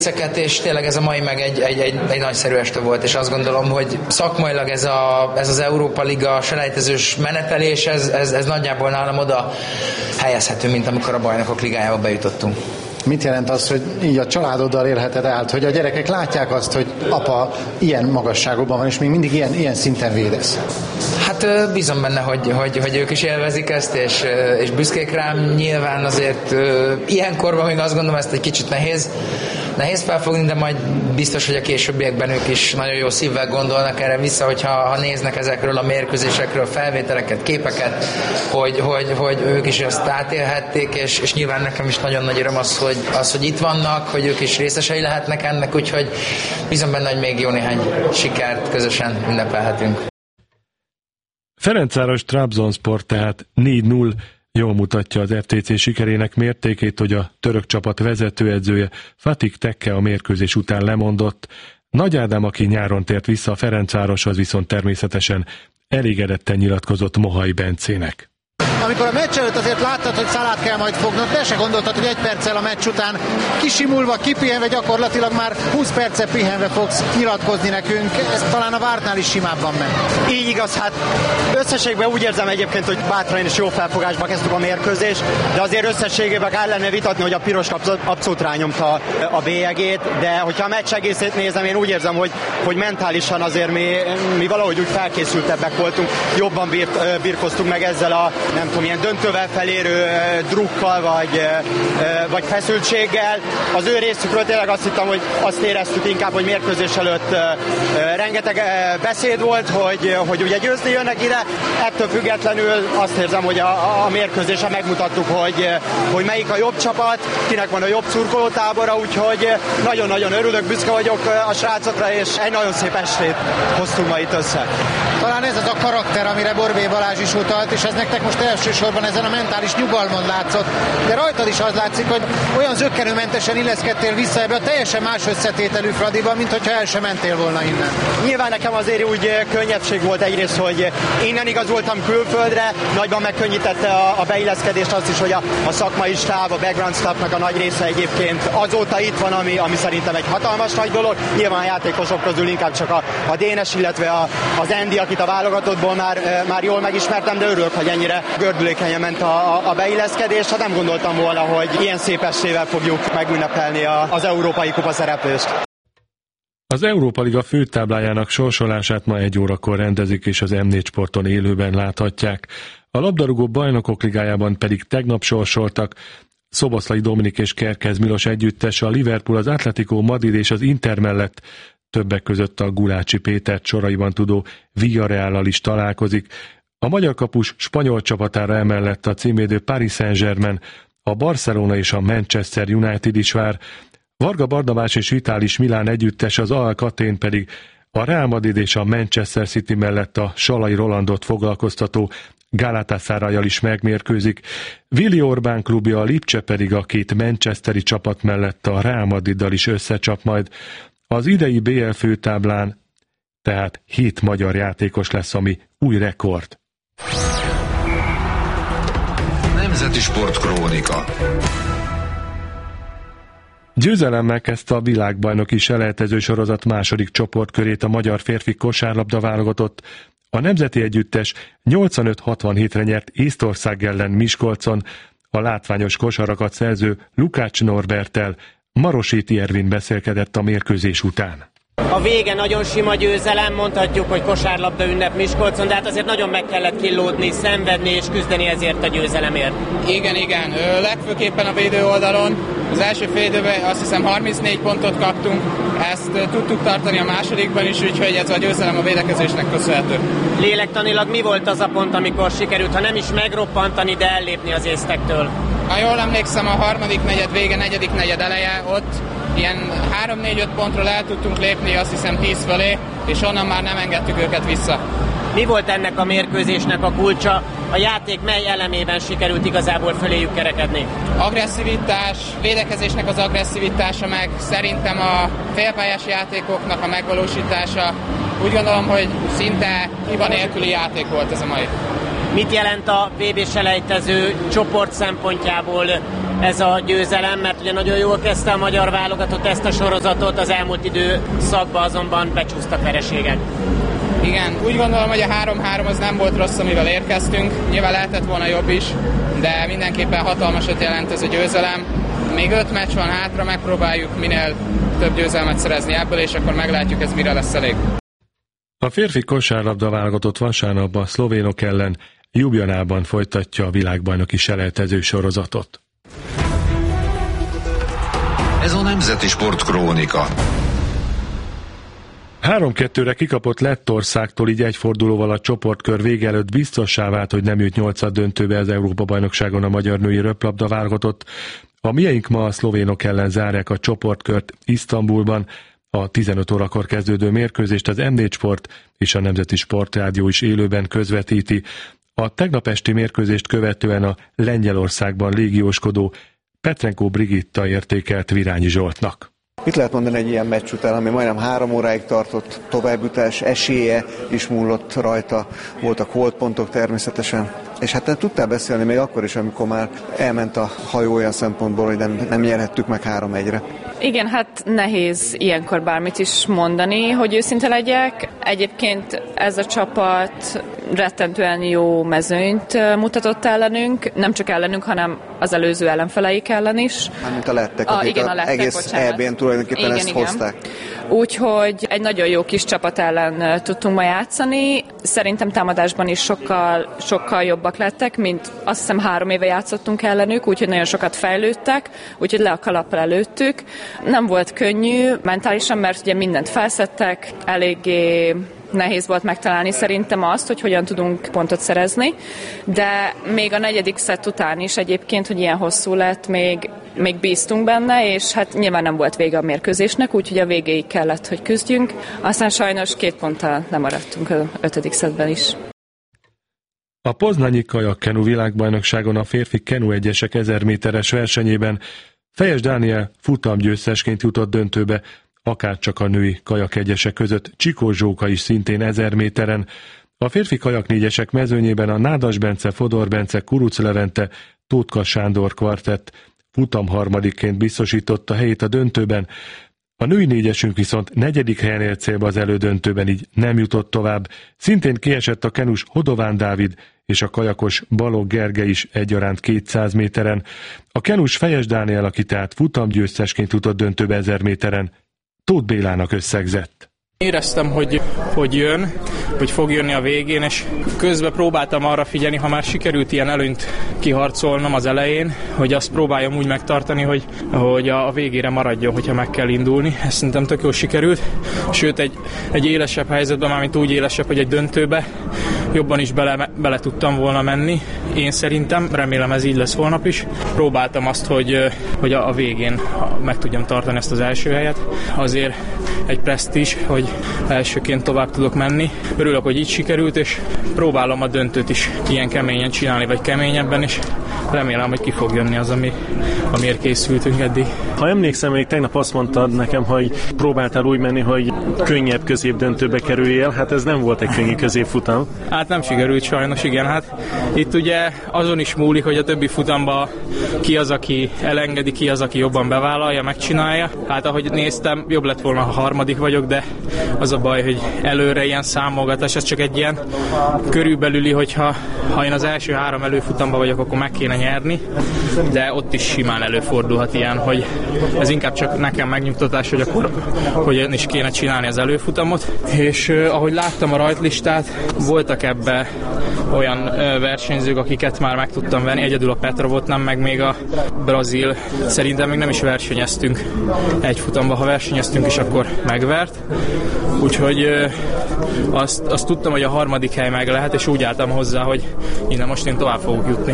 És tényleg ez a mai meg egy nagyszerű este volt, és azt gondolom, hogy szakmailag ez az Európa Liga selejtezős menetelés, ez nagyjából nálam oda helyezhető, mint amikor a Bajnokok Ligájába bejutottunk. Mit jelent az, hogy így a családoddal élheted át, hogy a gyerekek látják azt, hogy apa ilyen magasságokban van, és még mindig ilyen szinten védesz? Hát bízom benne, hogy ők is élvezik ezt, és büszkék rám. Nyilván azért ilyen korban még azt gondolom, ezt egy kicsit nehéz felfogni, de majd biztos, hogy a későbbiekben ők is nagyon jó szívvel gondolnak erre vissza, hogyha néznek ezekről a mérkőzésekről felvételeket, képeket, hogy ők is ezt átélhették, és nyilván nekem is nagyon nagy öröm az, hogy itt vannak, hogy ők is részesei lehetnek ennek, úgyhogy bízom benne, hogy még jó néhány sikert közösen ünnepelhetünk. Ferencváros Trabzonspor tehát 4-0 jól mutatja az FTC sikerének mértékét, hogy a török csapat vezetőedzője Fatih Tekke a mérkőzés után lemondott. Nagy Ádám, aki nyáron tért vissza a Ferencvároshoz, viszont természetesen elégedetten nyilatkozott Mohai Bencének. Amikor a meccs előtt azért láttad, hogy Szalát kell majd fognod, de se gondoltad, hogy egy perccel a meccs után kisimulva, kipihenve, gyakorlatilag már 20 perce pihenve fogsz nyilatkozni nekünk. Ez talán a vártnál is simábban megy. Így igaz, hát összességben úgy érzem egyébként, hogy bátran és jó felfogásba kezdtük a mérkőzést, de azért összességében el lenne vitatni, hogy a piros abszolút rányomta a bélyegét, de hogyha a meccs egészét nézem, én úgy érzem, hogy mentálisan azért mi valahogy úgy felkészültebbek voltunk, jobban birkoztunk meg ezzel a nem tudom, ilyen döntővel felérő drukkal vagy feszültséggel. Az ő részükről tényleg azt hittem, hogy azt éreztük inkább, hogy mérkőzés előtt rengeteg beszéd volt, hogy ugye győzni jönnek ide. Ettől függetlenül azt érzem, hogy a mérkőzésen megmutattuk, hogy melyik a jobb csapat, kinek van a jobb szurkolótábora, úgyhogy nagyon-nagyon örülök, büszke vagyok a srácokra, és egy nagyon szép estét hoztunk ma itt össze. Talán ez az a karakter, amire Borbély Balázs is utalt, és ez nektek most elsősorban ezen a mentális nyugalmon látszott, de rajtad is az látszik, hogy olyan zökkenőmentesen illeszkedtél vissza ebbe a teljesen más összetételű Fradiba, mint hogyha el sem mentél volna innen. Nyilván nekem azért úgy könnyebbség volt egyrészt, hogy innen igazoltam külföldre, nagyban megkönnyítette a beilleszkedést azt is, hogy a szakmai stáb, a background staffnak a nagy része egyébként azóta itt van, ami szerintem egy hatalmas nagy dolog. Nyilván a játékosok közül inkább csak a Dénes, illetve az Andy, akit a válogatottból már jól megismertem, de örülök, hogy ennyire gördülékenyen ment a beilleszkedés. Hát nem gondoltam volna, hogy ilyen szép estével fogjuk megünnepelni az Európai Kupa szereplést. Az Európa Liga főtáblájának sorsolását ma 1 órakor rendezik, és az M4 Sporton élőben láthatják. A labdarúgó Bajnokok Ligájában pedig tegnap sorsoltak Szoboszlai Dominik és Kerkez Milos együttes, a Liverpool, az Atletico Madrid és az Inter mellett többek között a Gulácsi Pétert soraiban tudó Villarreallal is találkozik. A magyar kapus spanyol csapatára emellett a címvédő Paris Saint-Germain, a Barcelona és a Manchester United is vár. Varga Barnabás és Vitális Milán együttes, az Al-Katén pedig a Real Madrid és a Manchester City mellett a Salai Rolandot foglalkoztató Galatasarayjal is megmérkőzik. Willi Orbán klubja, a Lipcse pedig a két manchesteri csapat mellett a Real Madriddal is összecsap majd. Az idei BL főtáblán tehát 7 magyar játékos lesz, ami új rekord. Nemzeti Sportkrónika. Győzelemmel kezdte a világbajnoki selejtező sorozat második csoportkörét a magyar férfi kosárlabda válogatott. A nemzeti együttes 85-67-re nyert Észtország ellen Miskolcon. A látványos kosarakat szerző Lukács Norberttel Maroséti Ervin beszélkedett a mérkőzés után. A vége nagyon sima győzelem, mondhatjuk, hogy kosárlabda ünnep Miskolcon, de hát azért nagyon meg kellett killódni, szenvedni és küzdeni ezért a győzelemért. Igen. Legfőképpen a védő oldalon. Az első fél időben azt hiszem 34 pontot kaptunk, ezt tudtuk tartani a másodikban is, úgyhogy ez a győzelem a védekezésnek köszönhető. Lélektanilag mi volt az a pont, amikor sikerült, ha nem is megroppantani, de ellépni az észtektől? Ha jól emlékszem, a harmadik negyed vége, negyedik negyed eleje, ott ilyen 3-4-5 pontról el tudtunk lépni, azt hiszem 10 fölé, és onnan már nem engedtük őket vissza. Mi volt ennek a mérkőzésnek a kulcsa? A játék mely elemében sikerült igazából föléjük kerekedni? Agresszivitás, védekezésnek az agresszivitása, meg szerintem a félpályás játékoknak a megvalósítása. Úgy gondolom, hogy szinte hiba nélküli játék volt ez a mai. Mit jelent a VB selejtező csoport szempontjából ez a győzelem, mert ugye nagyon jól kezdte a magyar válogatott ezt a sorozatot, az elmúlt időszakban azonban becsúsztak vereségek. Igen, úgy gondolom, hogy a 3-3 az nem volt rossz, amivel érkeztünk. Nyilván lehetett volna jobb is, de mindenképpen hatalmasat jelent ez a győzelem. Még 5 meccs van hátra, megpróbáljuk minél több győzelmet szerezni ebből, és akkor meglátjuk, ez mire lesz elég. A férfi kosárlabda válogatott vasárnap a szlovénok ellen Ljubljanában folytatja a világbajnoki selejtező sorozatot. Ez a Nemzeti Sportkrónika. 3-2-re kikapott Lettországtól, így egy fordulóval a csoportkör vége előtt biztossá vált, hogy nem jut 8. döntőbe az Európa-bajnokságon a magyar női röplabda válogatott. A mieink ma a szlovénok ellen zárják a csoportkört Isztambulban. A 15 órakor kezdődő mérkőzést az M4 Sport és a Nemzeti Sportrádió is élőben közvetíti. A tegnap esti mérkőzést követően a Lengyelországban légióskodó Petrenko Brigitta értékelt Virányi Zsoltnak. Mit lehet mondani egy ilyen meccs után, ami majdnem 3 óráig tartott, továbbjutás esélye is múlott rajta, voltak holtpontok természetesen, és hát tudtál beszélni még akkor is, amikor már elment a hajó olyan szempontból, hogy nem nyerhettük meg 3-1-re. Igen, hát nehéz ilyenkor bármit is mondani, hogy őszinte legyek. Egyébként ez a csapat rettentően jó mezőnyt mutatott ellenünk, nem csak ellenünk, hanem az előző ellenfeleik ellen is. Mármint a lettek, akik igen, a lettek, egész EB-n tulajdonképpen igen, ezt igen. hozták. Úgyhogy egy nagyon jó kis csapat ellen tudtunk ma játszani. Szerintem támadásban is sokkal jobbak lettek, mint azt hiszem 3 éve játszottunk ellenük, úgyhogy nagyon sokat fejlődtek, úgyhogy le a kalappal előttük. Nem volt könnyű mentálisan, mert ugye mindent felszettek, eléggé nehéz volt megtalálni szerintem azt, hogy hogyan tudunk pontot szerezni, de még a 4. szett után is egyébként, hogy ilyen hosszú lett, még bíztunk benne, és hát nyilván nem volt vége a mérkőzésnek, úgyhogy a végéig kellett, hogy küzdjünk. Aztán sajnos 2 ponttal lemaradtunk a 5. szettben is. A poznanyi kajak-kenu világbajnokságon a férfi kenu egyesek 1000 méteres versenyében Fejes Dániel futamgyőztesként jutott döntőbe, akárcsak a női kajakegyesek között Csikós Zsóka is szintén 1000 méteren. A férfi kajaknégyesek mezőnyében a Nádas Bence, Fodor Bence, Kuruc Levente, Tótka Sándor kvartett futamharmadikként biztosította helyét a döntőben. A női négyesünk viszont 4. helyen ért célba az elődöntőben, így nem jutott tovább. Szintén kiesett a kenus Hodován Dávid és a kajakos Balogh Gergely is egyaránt 200 méteren. A kenus Fejes Dániel, aki tehát futamgyőztesként jutott döntőbe 1000 méteren, Tóth Bélának összegzett. Éreztem, hogy jön, hogy fog jönni a végén, és közben próbáltam arra figyelni, ha már sikerült ilyen előnyt kiharcolnom az elején, hogy azt próbáljam úgy megtartani, hogy a végére maradjon, hogyha meg kell indulni. Ez szerintem tök jól sikerült. Sőt, egy élesebb helyzetben, mármint úgy élesebb, hogy egy döntőbe jobban is bele tudtam volna menni. Én szerintem, remélem ez így lesz holnap is. Próbáltam azt, hogy a végén meg tudjam tartani ezt az első helyet. Azért egy presztízs, hogy elsőként tovább tudok menni. Örülök, hogy így sikerült, és próbálom a döntőt is ilyen keményen csinálni, vagy keményebben, és remélem, hogy ki fog jönni az, amiért készültünk eddig. Ha emlékszem, még tegnap azt mondtad nekem, hogy próbáltál úgy menni, hogy könnyebb középdöntőbe kerüljél, hát ez nem volt egy könnyű középfutam. Hát nem sikerült sajnos, igen. Hát itt ugye azon is múlik, hogy a többi futamba ki az, aki elengedi, ki az, aki jobban bevállalja, megcsinálja. Hát ahogy néztem, jobb lett volna, ha 3. vagyok, de az a baj, hogy előre ilyen számolgatás, ez csak egy ilyen körülbelüli, hogyha én az első 3 előfutamba vagyok, akkor meg kéne nyerni, de ott is simán előfordulhat ilyen, hogy ez inkább csak nekem megnyugtatás, hogy akkor hogyan is kéne csinálni az előfutamot. És ahogy láttam a rajtlistát, voltak ebbe olyan versenyzők, akiket már meg tudtam venni, egyedül a Petrovot nem, meg még a brazil. Szerintem még nem is versenyeztünk egy futamba, ha versenyeztünk is, akkor megvert. Úgyhogy azt tudtam, hogy a 3. hely meg lehet, és úgy álltam hozzá, hogy innen most én tovább fogok jutni.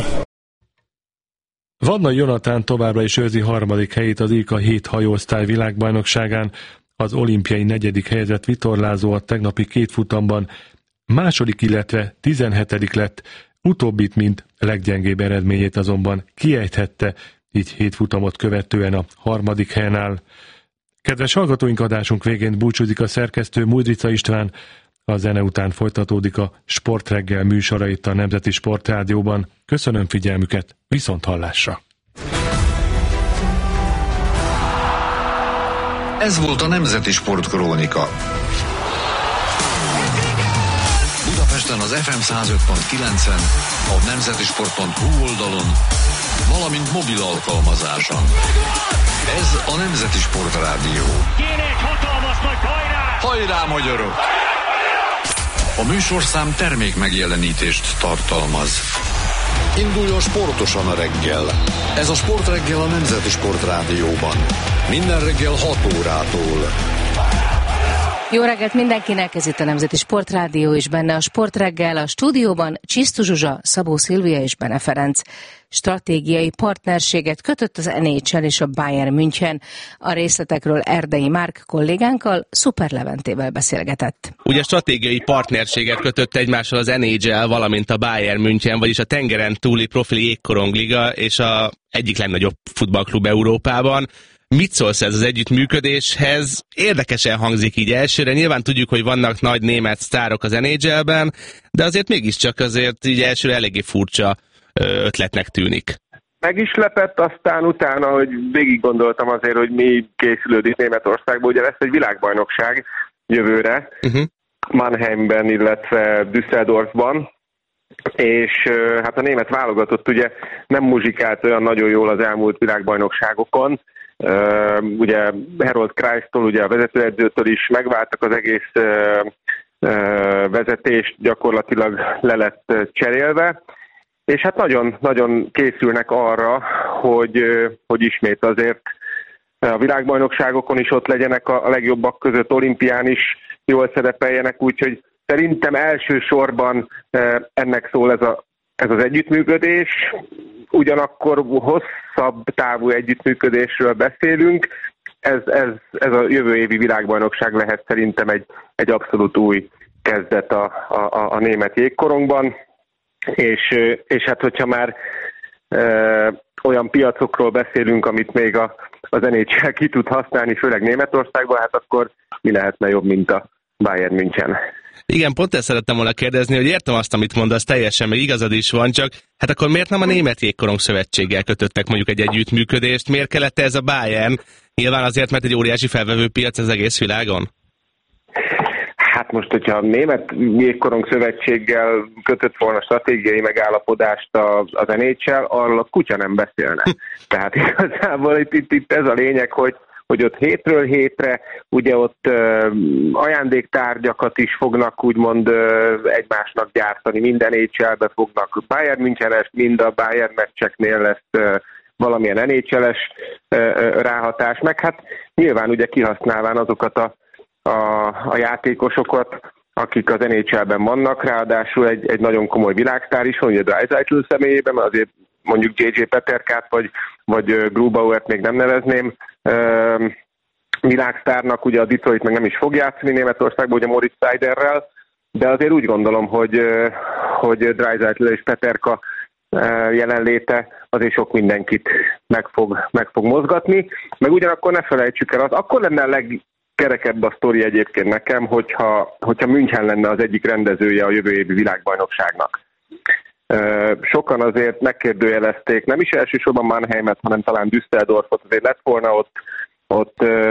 Vadnai Jonatán továbbra is őrzi 3. helyét az ILKA 7 hajóosztály világbajnokságán. Az olimpiai 4. helyezett vitorlázó a tegnapi 2 futamban 2., illetve 17. lett, utóbbit, mint leggyengébb eredményét azonban kiejthette, így 7 futamot követően a 3. helyen áll. Kedves hallgatóink, adásunk végén búcsúzik a szerkesztő Mudrica István. A zene után folytatódik a Sportreggel műsora itt a Nemzeti Sportrádióban. Köszönöm figyelmüket, viszonthallásra! Ez volt a Nemzeti Sportkrónika. Budapesten az FM 105.9-en, a nemzetisport.hu oldalon, valamint mobil alkalmazáson. Ez a Nemzeti Sportrádió. Kéne egy hatalmas nagy hajrá! Hajrá, magyarok! A műsorszám termék megjelenítést tartalmaz. Induljon sportosan a reggel. Ez a Sportreggel a Nemzeti Sportrádióban. Minden reggel 6 órától. Jó reggelt mindenkinek, ez itt a Nemzeti Sportrádió, és benne a Sportreggel, a stúdióban Csisztu Zsuzsa, Szabó Szilvia és Bene Ferenc. Stratégiai partnerséget kötött az NHL és a Bayern München. A részletekről Erdei Márk kollégánkkal, Szuper Leventével beszélgetett. Ugye stratégiai partnerséget kötött egymással az NHL, valamint a Bayern München, vagyis a tengeren túli profili jégkorongliga és a egyik legnagyobb futballklub Európában. Mit szólsz ez az együttműködéshez? Érdekesen hangzik így elsőre. Nyilván tudjuk, hogy vannak nagy német sztárok az NHL-ben, de azért mégiscsak azért így elsőre eléggé furcsa ötletnek tűnik. Meg is lepett, aztán utána, hogy végig gondoltam azért, hogy mi készülődik Németországban. Ugye lesz egy világbajnokság jövőre, Mannheimben, illetve Düsseldorfban, és hát a német válogatott ugye nem muzsikált olyan nagyon jól az elmúlt világbajnokságokon. Ugye Harold Kreistól, ugye a vezetőedzőtől is megváltak az egész vezetést, gyakorlatilag le lett cserélve, és hát nagyon-nagyon készülnek arra, hogy ismét azért a világbajnokságokon is ott legyenek a legjobbak között, olimpián is jól szerepeljenek, úgyhogy szerintem elsősorban ennek szól ez az együttműködés. Ugyanakkor hosszabb távú együttműködésről beszélünk, ez a jövő évi világbajnokság lehet szerintem egy abszolút új kezdet a német jégkorongban, és hát hogyha már olyan piacokról beszélünk, amit még az NHL ki tud használni, főleg Németországban, hát akkor mi lehetne jobb, mint a Bayern München. Igen, pont ezt szerettem volna kérdezni, hogy értem azt, amit mondasz, teljesen, meg igazad is van, csak hát akkor miért nem a Német Jégkorong Szövetséggel kötöttek mondjuk egy együttműködést? Miért kellett ez a Bayern? Nyilván azért, mert egy óriási felvevő piac az egész világon? Hát most, hogyha a Német Jégkorong Szövetséggel kötött volna stratégiai megállapodást az NHL, arról a kutya nem beszélne. Tehát igazából itt ez a lényeg, hogy ott hétről hétre, ugye ott ajándéktárgyakat is fognak úgymond egymásnak gyártani, minden NHL-be fognak Bayern München-es, mind a Bayern meccseknél lesz valamilyen NHL-es ráhatás, meg hát nyilván ugye kihasználván azokat a játékosokat, akik az NHL-ben vannak, ráadásul egy nagyon komoly világsztár is van, ugye Draisaitl személyében, azért mondjuk JJ Peterkát vagy Grubauert még nem nevezném világsztárnak, ugye a Detroit meg nem is fog játszani Németországban, ugye Moritz Seiderrel, de azért úgy gondolom, hogy Draisaitl és Peterka jelenléte azért sok mindenkit meg fog mozgatni, meg ugyanakkor ne felejtsük el, akkor lenne a legkerekebb a sztori egyébként nekem, hogyha München lenne az egyik rendezője a jövő évi világbajnokságnak. Sokan azért megkérdőjelezték, nem is elsősorban Mannheimet, hanem talán Düsseldorfot, azért lett volna ott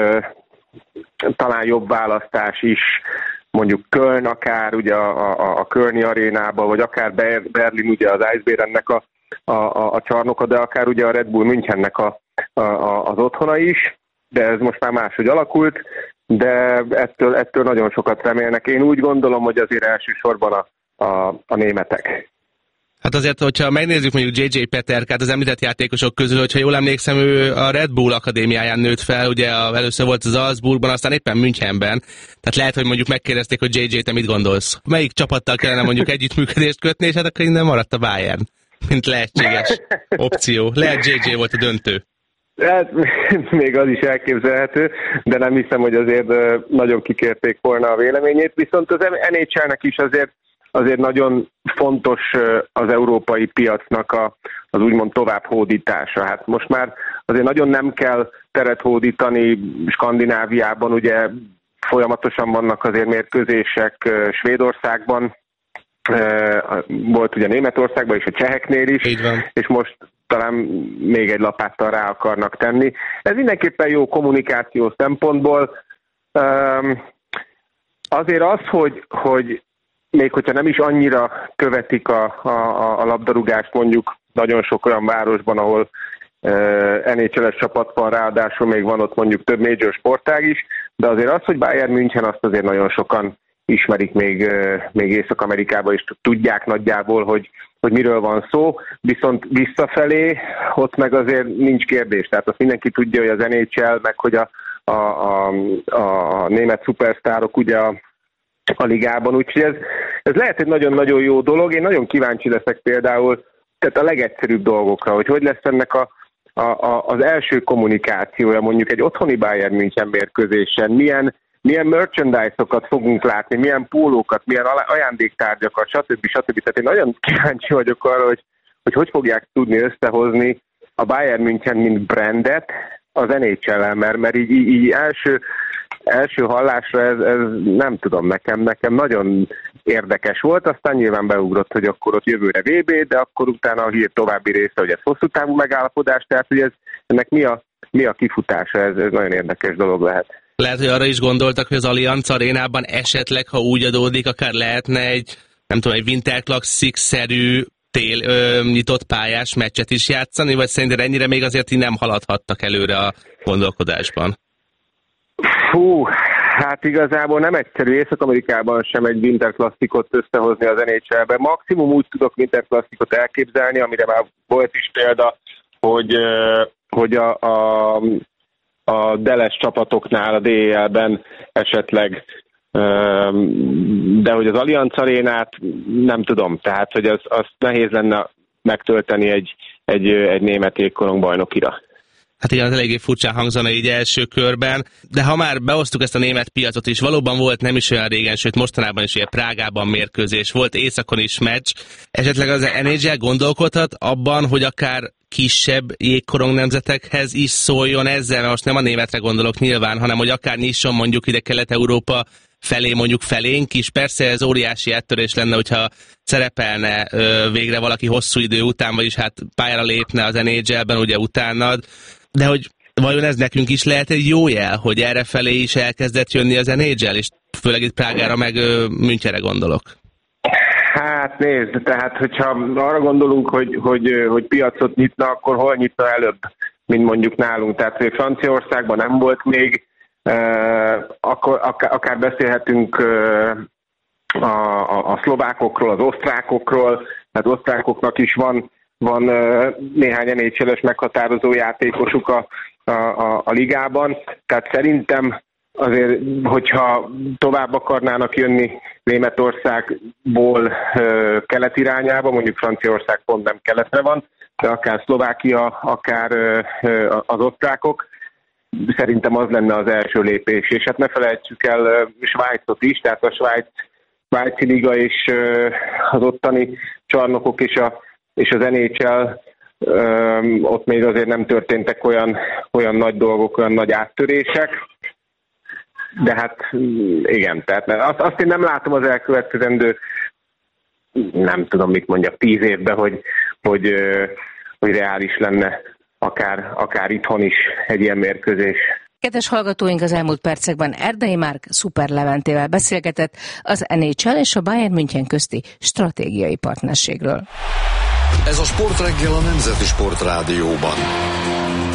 talán jobb választás is, mondjuk Köln akár, ugye a Kölni arénába, vagy akár Berlin, ugye az Eisbärennek a csarnoka, de akár ugye a Red Bull Münchennek az otthona is, de ez most már máshogy alakult, de ettől nagyon sokat remélnek. Én úgy gondolom, hogy azért elsősorban a németek. Hát azért, hogyha megnézzük mondjuk JJ Peterkát, az említett játékosok közül, hogyha jól emlékszem, ő a Red Bull akadémiáján nőtt fel, ugye először volt az Salzburgban, aztán éppen Münchenben. Tehát lehet, hogy mondjuk megkérdezték, hogy JJ, te mit gondolsz? Melyik csapattal kellene mondjuk együttműködést kötni, és hát akkor innen maradt a Bayern, mint lehetséges opció. Lehet JJ volt a döntő. Hát még az is elképzelhető, de nem hiszem, hogy azért nagyon kikérték volna a véleményét, viszont az NHL-nek is azért nagyon fontos az európai piacnak az úgymond továbbhódítása. Hát most már azért nagyon nem kell teret hódítani Skandináviában, ugye folyamatosan vannak azért mérkőzések Svédországban, volt ugye Németországban és a cseheknél is, és talán még egy lapáttal rá akarnak tenni. Ez mindenképpen jó kommunikáció szempontból. Azért az, hogy még hogyha nem is annyira követik a labdarúgást mondjuk nagyon sok olyan városban, ahol NHL-es csapat van, ráadásul még van ott mondjuk több major sportág is, de azért az, hogy Bayern München, azt azért nagyon sokan ismerik még Észak-Amerikában, és tudják nagyjából, hogy miről van szó, viszont visszafelé ott meg azért nincs kérdés. Tehát azt mindenki tudja, hogy az NHL, meg hogy a német szupersztárok ugye a ligában, úgyhogy ez lehet egy nagyon-nagyon jó dolog. Én nagyon kíváncsi leszek például tehát a legegyszerűbb dolgokra, hogy lesz ennek az első kommunikációja mondjuk egy otthoni Bayern München mérkőzésen, milyen merchandise-okat fogunk látni, milyen pólókat, milyen ajándéktárgyakat, stb. Tehát én nagyon kíváncsi vagyok arra, hogy fogják tudni összehozni a Bayern München mint brandet az NHL-el, mert így első hallásra ez nem tudom, nekem nagyon érdekes volt, aztán nyilván beugrott, hogy akkor ott jövőre VB, de akkor utána a hír további része, hogy ez hosszú távú megállapodás, tehát hogy ennek mi a kifutása, ez nagyon érdekes dolog lehet. Lehet, hogy arra is gondoltak, hogy az Allianz Arénában esetleg, ha úgy adódik, akár lehetne egy Winter Classic-szerű nyitott pályás meccset is játszani, vagy szerinted ennyire még azért így nem haladhattak előre a gondolkodásban? Hát igazából nem egyszerű Észak-Amerikában sem egy Winter Classicot összehozni az NHL-be. Maximum úgy tudok Winter Classicot elképzelni, amire már volt is példa, hogy a Dallas csapatoknál, a DEL-ben esetleg, de hogy az Allianz Arénát nem tudom, tehát hogy az nehéz lenne megtölteni egy német jégkorong bajnokira. Hát igen, az eléggé furcsán hangzana így első körben, de ha már beosztuk ezt a német piacot is, valóban volt nem is olyan régen, sőt mostanában is ilyen Prágában mérkőzés, volt északon is meccs. Esetleg az NHL gondolkodhat abban, hogy akár kisebb jégkorong nemzetekhez is szóljon ezzel, mert most nem a németre gondolok nyilván, hanem hogy akár nyisson mondjuk ide Kelet-Európa felé, mondjuk felénk is. Persze ez óriási áttörés lenne, hogyha szerepelne végre valaki hosszú idő után, vagyis hát pályára lépne az NHL-ben ugye utánad, de hogy vajon ez nekünk is lehet egy jó jel, hogy errefelé is elkezdett jönni az NHL, és főleg itt Prágára meg Münchenre gondolok? Hát nézd, tehát hogyha arra gondolunk, hogy piacot nyitna, akkor hol nyitna előbb, mint mondjuk nálunk. Tehát hogy Franciaországban nem volt még, akkor akár beszélhetünk a szlovákokról, az osztrákokról, tehát osztrákoknak is van néhány NHL-es meghatározó játékosuk a ligában, tehát szerintem azért, hogyha tovább akarnának jönni Németországból kelet irányába, mondjuk Franciaország pont nem keletre van, de akár Szlovákia, akár az osztrákok, szerintem az lenne az első lépés. És hát ne felejtsük el Svájcot is, tehát a svájci liga és az ottani csarnokok és az NHL, ott még azért nem történtek olyan nagy dolgok, olyan nagy áttörések. De hát igen, tehát azt én nem látom az elkövetkezendő, nem tudom mit mondjak, 10 évben, hogy reális lenne akár itthon is egy ilyen mérkőzés. Kedves hallgatóink, az elmúlt percekben Erdei Márk Szuper Leventével beszélgetett az NHL és a Bayern München közti stratégiai partnerségről. Ez a Sportreggel a Nemzeti Sportrádióban.